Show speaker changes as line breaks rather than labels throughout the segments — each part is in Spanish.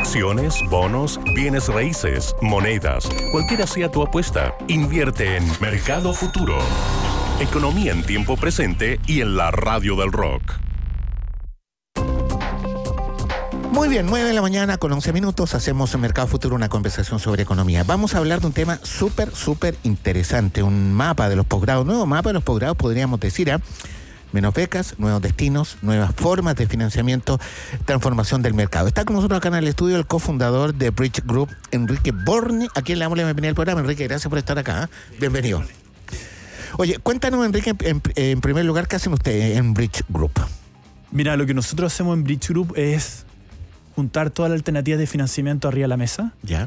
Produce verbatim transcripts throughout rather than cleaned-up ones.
Acciones, bonos, bienes raíces, monedas. Cualquiera sea tu apuesta, invierte en Mercado Futuro. Economía en tiempo presente y en la radio del rock.
Muy bien, nueve de la mañana con once minutos hacemos en Mercado Futuro una conversación sobre economía. Vamos a hablar de un tema súper, súper interesante, un mapa de los posgrados, nuevo mapa de los posgrados podríamos decir, ¿eh? Menos becas, nuevos destinos, nuevas formas de financiamiento, transformación del mercado. Está con nosotros acá en el estudio el cofundador de Bridge Group, Enrique Borni, a quien le damos la bienvenida al programa. Enrique, gracias por estar acá, ¿eh? Bienvenido. Oye, cuéntanos, Enrique, en, en primer lugar, ¿qué hacen ustedes en Bridge Group?
Mira, lo que nosotros hacemos en Bridge Group es juntar todas las alternativas de financiamiento arriba de la mesa.
Ya.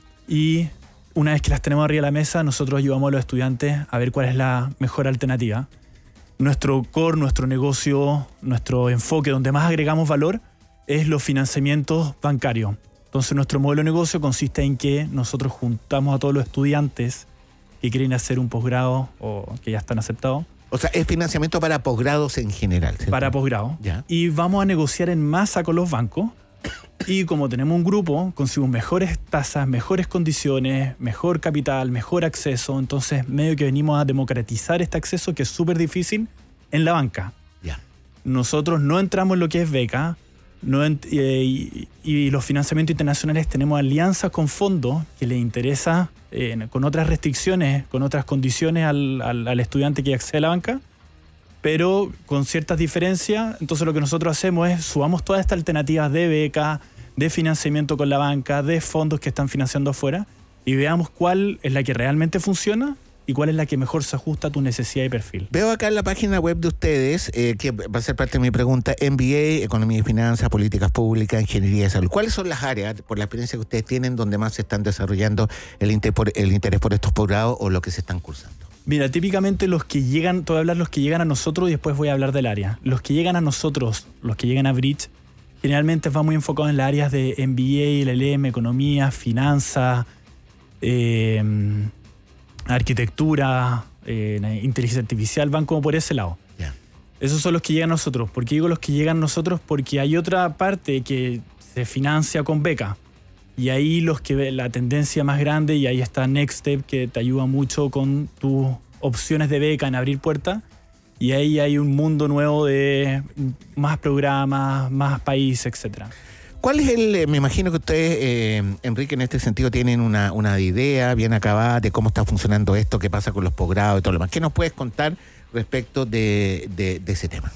Y una vez que las tenemos arriba de la mesa, nosotros ayudamos a los estudiantes a ver cuál es la mejor alternativa. Nuestro core, nuestro negocio, nuestro enfoque, donde más agregamos valor, es los financiamientos bancarios. Entonces, nuestro modelo de negocio consiste en que nosotros juntamos a todos los estudiantes que quieren hacer un posgrado o que ya están aceptados.
O sea, es financiamiento para posgrados en general, ¿cierto?
Para posgrado.
Ya.
Y vamos a negociar en masa con los bancos. Y como tenemos un grupo, conseguimos mejores tasas, mejores condiciones, mejor capital, mejor acceso. Entonces, medio que venimos a democratizar este acceso que es súper difícil en la banca.
Ya.
Nosotros no entramos en lo que es beca, no ent- y, y, y los financiamientos internacionales tenemos alianzas con fondos que les interesa, eh, con otras restricciones, con otras condiciones al, al, al estudiante que accede a la banca, pero con ciertas diferencias. Entonces lo que nosotros hacemos es subamos todas estas alternativas de beca, de financiamiento con la banca, de fondos que están financiando afuera y veamos cuál es la que realmente funciona y cuál es la que mejor se ajusta a tu necesidad y perfil.
Veo acá en la página web de ustedes, eh, que va a ser parte de mi pregunta, M B A, Economía y Finanzas, Políticas Públicas, Ingeniería de Salud. ¿Cuáles son las áreas, por la experiencia que ustedes tienen, donde más se están desarrollando el, inter por, el interés por estos posgrados o lo que se están cursando?
Mira, típicamente los que llegan, te voy a hablar los que llegan a nosotros y después voy a hablar del área. Los que llegan a nosotros, los que llegan a Bridge, generalmente van muy enfocados en las áreas de M B A, L L M, Economía, Finanzas, eh, Arquitectura, eh, Inteligencia Artificial, van como por ese lado.
Yeah.
Esos son los que llegan a nosotros. ¿Por qué digo los que llegan a nosotros? Porque hay otra parte que se financia con beca. Y ahí los que la tendencia más grande, y ahí está Next Step, que te ayuda mucho con tus opciones de beca en abrir puertas. Y ahí hay un mundo nuevo de más programas, más países, etcétera.
¿Cuál es el, me imagino que ustedes, eh, Enrique, en este sentido tienen una, una idea bien acabada de cómo está funcionando esto, qué pasa con los posgrados y todo lo demás? ¿Qué nos puedes contar respecto de, de, de ese tema?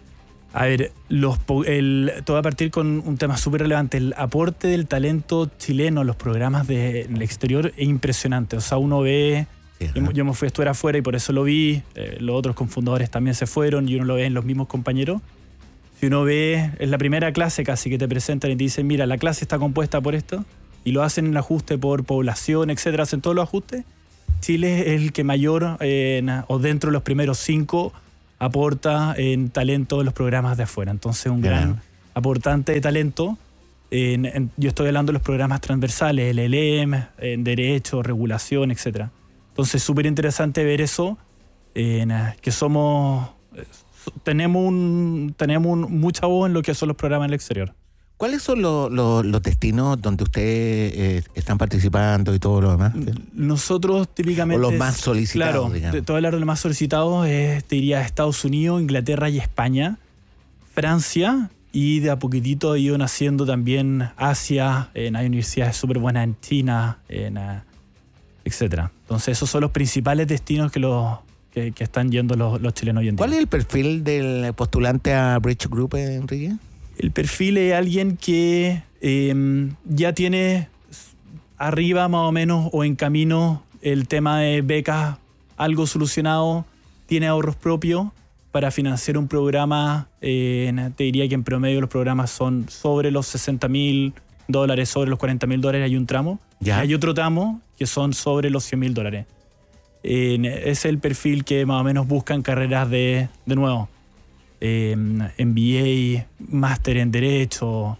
A ver, los, el, todo va a partir con un tema súper relevante. El aporte del talento chileno a los programas del exterior es impresionante. O sea, uno ve... Sí, ¿no? yo, yo me fui a estudiar afuera y por eso lo vi. Eh, los otros cofundadores también se fueron y uno lo ve en los mismos compañeros. Si uno ve, es la primera clase casi que te presentan y te dicen, mira, la clase está compuesta por esto, y lo hacen en el ajuste por población, etcétera, hacen todos los ajustes. Chile es el que mayor, eh, o dentro de los primeros cinco, aporta en talento en los programas de afuera. Entonces, un gran yeah. aportante de talento. En, en, yo estoy hablando de los programas transversales, L L M, en Derecho, Regulación, etcétera. Entonces, súper interesante ver eso, en, que somos... Tenemos, un, tenemos un, mucha voz en lo que son los programas en el exterior.
¿Cuáles son los, los, los destinos donde ustedes eh, están participando y todo lo demás?
Nosotros típicamente...
O los más solicitados,
claro,
digamos.
Todo hablar de los más solicitados es, te diría, Estados Unidos, Inglaterra y España, Francia, y de a poquitito ha ido naciendo también Asia, en, hay universidades súper buenas en China, en, uh, etcétera. Entonces esos son los principales destinos que los... Que, que están yendo los, los chilenos hoy en día.
¿Cuál es el perfil del postulante a Bridge Group, Enrique?
El perfil es alguien que eh, ya tiene arriba más o menos o en camino el tema de becas algo solucionado, tiene ahorros propios para financiar un programa. Eh, te diría que en promedio los programas son sobre los sesenta mil dólares, sobre los cuarenta mil dólares hay un tramo.
¿Ya?
Hay otro tramo que son sobre los cien mil dólares. Eh, es el perfil que más o menos buscan carreras de, de nuevo, eh, M B A, máster en Derecho,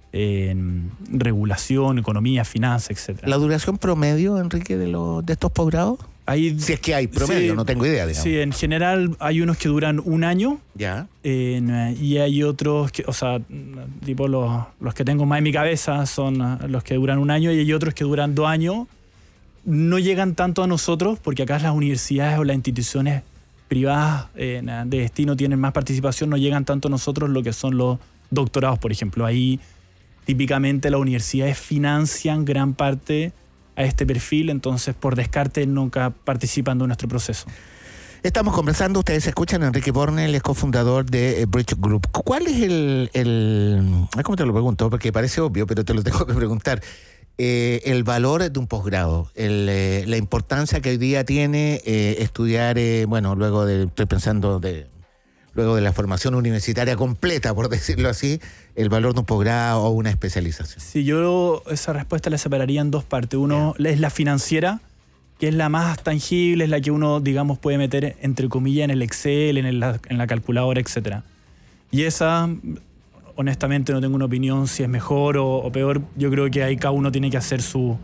en Regulación, Economía, Finanzas, etcétera.
¿La duración promedio, Enrique, de, los, de estos posgrados?
Hay,
si es que hay promedio,
sí,
no tengo idea, digamos.
Sí, en general hay unos que duran un año.
Ya.
Eh, y hay otros que, o sea, tipo los, los que tengo más en mi cabeza son los que duran un año y hay otros que duran dos años. No llegan tanto a nosotros porque acá las universidades o las instituciones privadas eh, de destino tienen más participación, no llegan tanto a nosotros lo que son los doctorados, por ejemplo. Ahí típicamente las universidades financian gran parte a este perfil, entonces por descarte nunca participan de nuestro proceso.
Estamos conversando, ustedes escuchan a Enrique Bornel, el cofundador de eh, Bridge Group. ¿Cuál es el, el... ¿Cómo te lo pregunto? Porque parece obvio, pero te lo tengo que preguntar. Eh, el valor de un posgrado, el, eh, la importancia que hoy día tiene eh, estudiar, eh, bueno, luego de, estoy pensando de... luego de la formación universitaria completa, por decirlo así, el valor de un posgrado o una especialización.
Sí, yo esa respuesta la separaría en dos partes. Uno yeah. es la financiera, que es la más tangible, es la que uno, digamos, puede meter, entre comillas, en el Excel, en, el, en la calculadora, etcétera. Y esa, honestamente, no tengo una opinión si es mejor o, o peor. Yo creo que ahí cada uno tiene que hacer su...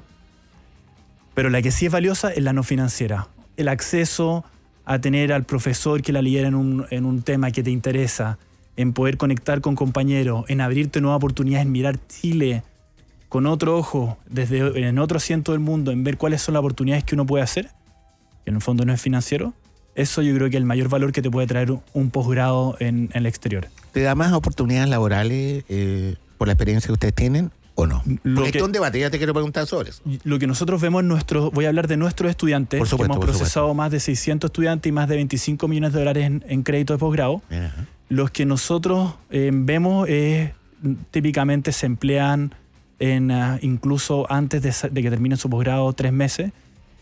Pero la que sí es valiosa es la no financiera. El acceso a tener al profesor que la lidera en un, en un tema que te interesa, en poder conectar con compañeros, en abrirte nuevas oportunidades, en mirar Chile con otro ojo, desde en otro asiento del mundo, en ver cuáles son las oportunidades que uno puede hacer, que en el fondo no es financiero. Eso yo creo que es el mayor valor que te puede traer un posgrado en, en el exterior.
¿Te da más oportunidades laborales eh, por la experiencia que ustedes tienen o no? Porque esto es un debate, ya te quiero preguntar sobre eso.
Lo que nosotros vemos en nuestros, voy a hablar de nuestros estudiantes,
por supuesto,
que hemos procesado supuesto. más de seiscientos estudiantes y más de veinticinco millones de dólares en, en crédito de posgrado. Ajá. Los que nosotros eh, vemos eh, típicamente se emplean en, uh, incluso antes de, de que terminen su posgrado tres meses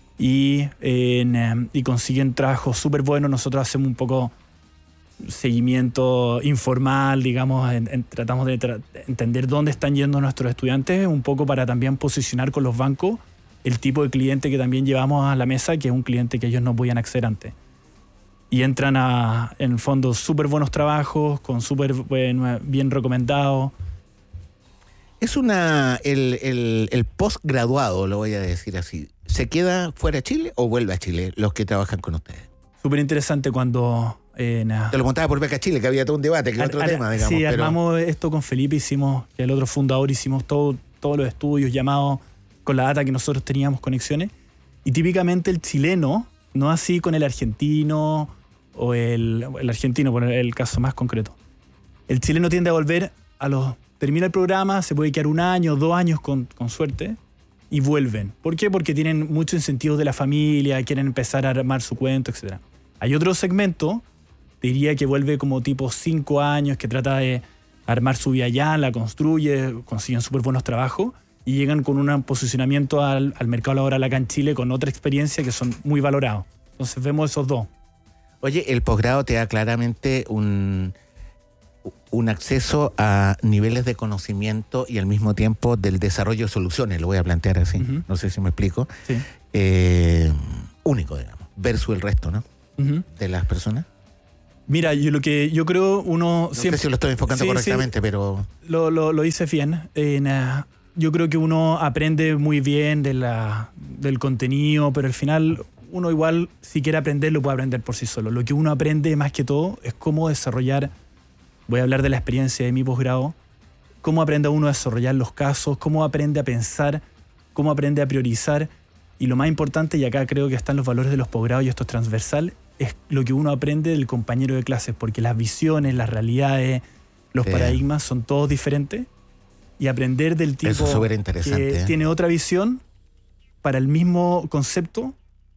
y, en, um, y consiguen trabajos súper buenos. Nosotros hacemos un poco seguimiento informal, digamos, en, en, tratamos de tra entender dónde están yendo nuestros estudiantes, un poco para también posicionar con los bancos el tipo de cliente que también llevamos a la mesa, que es un cliente que ellos no podían acceder antes. Y entran a, en el fondo, súper buenos trabajos, con súper bueno, bien recomendados.
Es una... El, el, el postgraduado, lo voy a decir así, ¿se queda fuera de Chile o vuelve a Chile los que trabajan con ustedes?
Súper interesante cuando... Eh,
Te lo contaba por Beca Chile, que había todo un debate, que es otro
ar,
tema, digamos.
Sí,
pero...
armamos esto con Felipe, hicimos, que el otro fundador, hicimos todo, todos los estudios llamados con la data que nosotros teníamos conexiones. Y típicamente el chileno, no así con el argentino o el, el argentino, por el caso más concreto. El chileno tiende a volver a los... Termina el programa, se puede quedar un año, dos años con, con suerte y vuelven. ¿Por qué? Porque tienen muchos incentivos de la familia, quieren empezar a armar su cuento, etcétera. Hay otro segmento, diría que vuelve como tipo cinco años, que trata de armar su vida allá, la construye, consiguen súper buenos trabajos y llegan con un posicionamiento al, al mercado laboral acá en Chile con otra experiencia que son muy valorados. Entonces vemos esos dos.
Oye, el posgrado te da claramente un... un acceso a niveles de conocimiento y al mismo tiempo del desarrollo de soluciones, lo voy a plantear así, uh-huh. no sé si me explico,
sí.
eh, único, digamos, versus el resto, ¿no? Uh-huh. De las personas.
Mira, yo lo que yo creo uno...
No
siempre,
sé si lo estoy enfocando sí, correctamente,
sí,
pero...
Lo, lo, lo hice bien. Eh, nah, yo creo que uno aprende muy bien de la, del contenido, pero al final uno igual, si quiere aprender, lo puede aprender por sí solo. Lo que uno aprende más que todo es cómo desarrollar... Voy a hablar de la experiencia de mi posgrado, cómo aprende uno a desarrollar los casos, cómo aprende a pensar, cómo aprende a priorizar. Y lo más importante, y acá creo que están los valores de los posgrados y esto es transversal, es lo que uno aprende del compañero de clases, porque las visiones, las realidades, los sí. paradigmas son todos diferentes. Y aprender del tipo
Eso es súper interesante,
que
¿eh?
tiene otra visión para el mismo concepto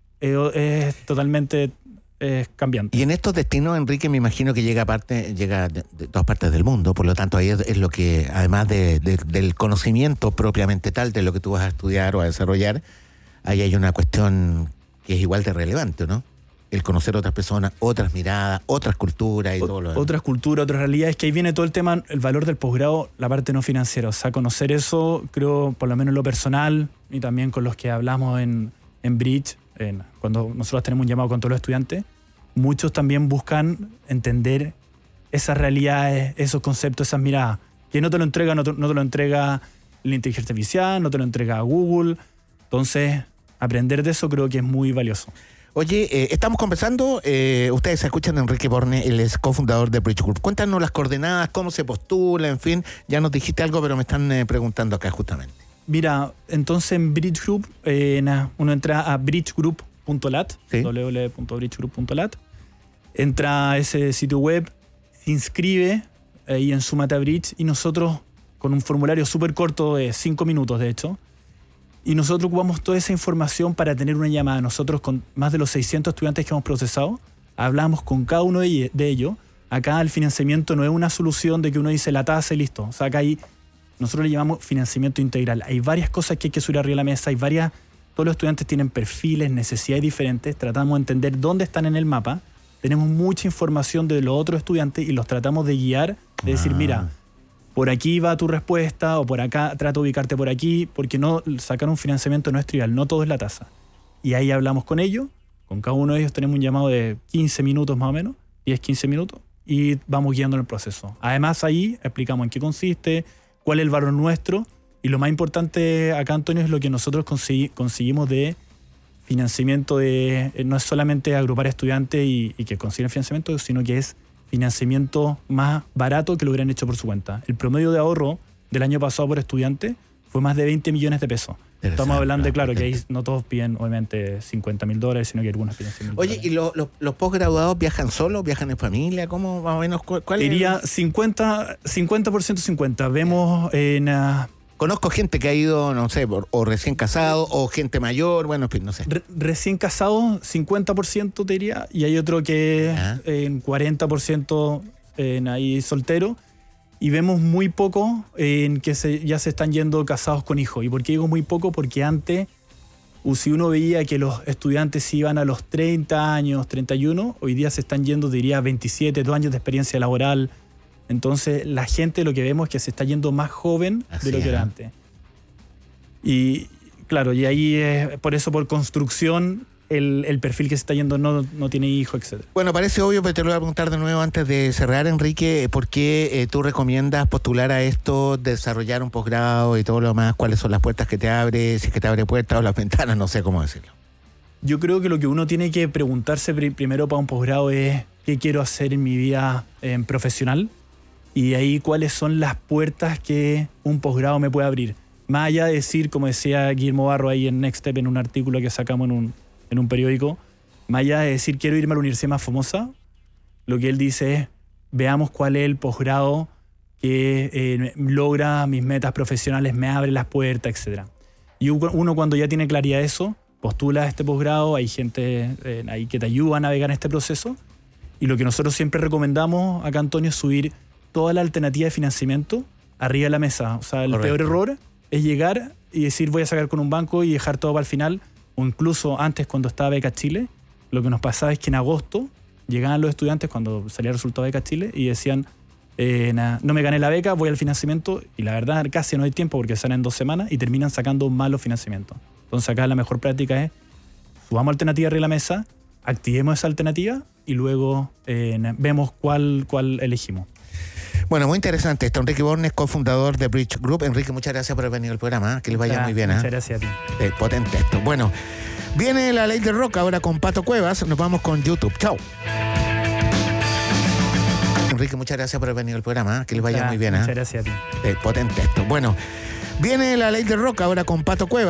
eh, es totalmente... es cambiante.
Y en estos destinos, Enrique, me imagino que llega parte, llega de, de todas partes del mundo, por lo tanto ahí es, es lo que, además de, de, del conocimiento propiamente tal de lo que tú vas a estudiar o a desarrollar, ahí hay una cuestión que es igual de relevante, ¿no? El conocer otras personas, otras miradas, otras culturas y o, todo lo demás.
Otras culturas, otras realidades, que ahí viene todo el tema, el valor del posgrado, la parte no financiera. O sea, conocer eso, creo, por lo menos en lo personal, y también con los que hablamos en, en Bridge, en, cuando nosotros tenemos un llamado con todos los estudiantes, muchos también buscan entender esas realidades, esos conceptos, esas miradas, que no te lo entrega, no te, no te lo entrega la inteligencia artificial, no te lo entrega Google. Entonces, aprender de eso creo que es muy valioso.
Oye, eh, estamos conversando, eh, ustedes escuchan a Enrique Borne, él es cofundador de Bridge Group. Cuéntanos las coordenadas, cómo se postula, en fin, ya nos dijiste algo, pero me están eh, preguntando acá justamente.
Mira, entonces en Bridge Group, eh, nah, uno entra a bridge group punto lat, ¿sí? w w w punto bridge group punto lat, entra a ese sitio web, se inscribe ahí en Súmate a Bridge y nosotros, con un formulario súper corto de cinco minutos de hecho, y nosotros ocupamos toda esa información para tener una llamada. Nosotros con más de los seiscientos estudiantes que hemos procesado, hablamos con cada uno de ellos. Acá el financiamiento no es una solución de que uno dice la tasa y listo. O sea, acá hay, nosotros le llamamos financiamiento integral. Hay varias cosas que hay que subir arriba de la mesa, hay varias, todos los estudiantes tienen perfiles, necesidades diferentes, tratamos de entender dónde están en el mapa, tenemos mucha información de los otros estudiantes y los tratamos de guiar, de decir, ah. mira, por aquí va tu respuesta o por acá trato de ubicarte por aquí, porque no sacar un financiamiento no es trivial, no todo es la tasa. Y ahí hablamos con ellos, con cada uno de ellos tenemos un llamado de quince minutos más o menos, diez, quince minutos, y vamos guiando en el proceso. Además ahí explicamos en qué consiste, cuál es el valor nuestro, y lo más importante acá, Antonio, es lo que nosotros consegui- conseguimos de financiamiento, de no es solamente agrupar estudiantes y, y que consigan financiamiento, sino que es financiamiento más barato que lo hubieran hecho por su cuenta. El promedio de ahorro del año pasado por estudiante fue más de veinte millones de pesos. Estamos hablando de, claro, que ahí no todos piden, obviamente, cincuenta mil dólares, sino que algunos piden cien mil
Oye,
dólares.
¿y lo, lo, los posgraduados viajan solos, viajan en familia? ¿Cómo más o menos? ¿Cuál
Diría
es?
cincuenta por ciento cincuenta. Vemos en... Uh,
Conozco gente que ha ido, no sé, por, o recién casado, o gente mayor, bueno, en fin, no sé.
Re- recién casado, cincuenta por ciento te diría, y hay otro que ¿Ah? en cuarenta por ciento en ahí soltero, y vemos muy poco en que se, ya se están yendo casados con hijos. ¿Y por qué digo muy poco? Porque antes, si uno veía que los estudiantes iban a los treinta años, treinta y uno, hoy día se están yendo, diría, veintisiete, dos años de experiencia laboral. Entonces, la gente lo que vemos es que se está yendo más joven Así de lo que era antes. Y claro, y ahí es por eso, por construcción, el, el perfil que se está yendo no, no tiene hijos, etcétera.
Bueno, parece obvio, pero te lo voy a preguntar de nuevo antes de cerrar, Enrique, ¿por qué eh, tú recomiendas postular a esto, desarrollar un posgrado y todo lo demás? ¿Cuáles son las puertas que te abre? Si es que te abre puertas o las ventanas, no sé cómo decirlo.
Yo creo que lo que uno tiene que preguntarse pr- primero para un posgrado es ¿qué quiero hacer en mi vida eh, profesional? Y ahí cuáles son las puertas que un posgrado me puede abrir. Más allá de decir, como decía Guillermo Barro ahí en Next Step, en un artículo que sacamos en un, en un periódico, más allá de decir quiero irme a la universidad más famosa, lo que él dice es veamos cuál es el posgrado que eh, logra mis metas profesionales, me abre las puertas, etcétera. Y uno cuando ya tiene claridad de eso, postula a este posgrado, hay gente eh, ahí que te ayuda a navegar en este proceso, y lo que nosotros siempre recomendamos acá, Antonio, es subir toda la alternativa de financiamiento arriba de la mesa. O sea, el Correcto. peor error es llegar y decir voy a sacar con un banco y dejar todo para el final, o incluso antes cuando estaba Beca Chile, lo que nos pasaba es que en agosto llegaban los estudiantes cuando salía el resultado de Beca Chile y decían eh, nah, no me gané la beca, voy al financiamiento, y la verdad casi no hay tiempo porque salen en dos semanas y terminan sacando malos financiamientos. Entonces acá la mejor práctica es subamos alternativa arriba de la mesa, activemos esa alternativa y luego eh, vemos cuál, cuál elegimos.
Bueno, muy interesante esto. Enrique Borne, cofundador de Bridge Group. Enrique, muchas gracias por haber venido al programa. ¿eh? Que les vaya
muchas,
muy bien.
Muchas
¿eh?
gracias a ti.
Eh, potente esto. Bueno, viene la ley del rock ahora con Pato Cuevas. Nos vamos con YouTube. Chao. Enrique, muchas gracias por haber venido al programa. ¿eh? Que les vaya
muchas,
muy bien.
Muchas
¿eh?
gracias a ti.
Eh, potente esto. Bueno, viene la ley del rock ahora con Pato Cuevas.